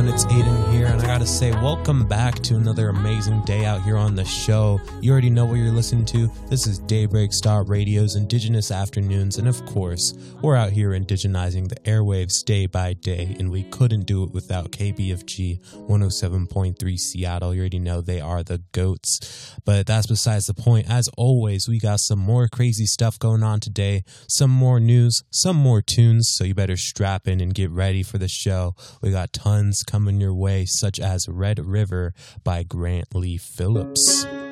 everyone? It's Aiden here, and I gotta say, welcome back to another amazing day out here on the show. You already know what you're listening to. This is Daybreak Star Radio's Indigenous Afternoons, and of course, we're out here indigenizing the airwaves day by day, and we couldn't do it without KBFG 107.3 Seattle. You already know they are the GOATs, but that's besides the point. As always, we got some more crazy stuff going on today, some more news, some more tunes, so you better strap in and get ready for the show. We got tons coming your way, such as Red River by Grant Lee Phillips.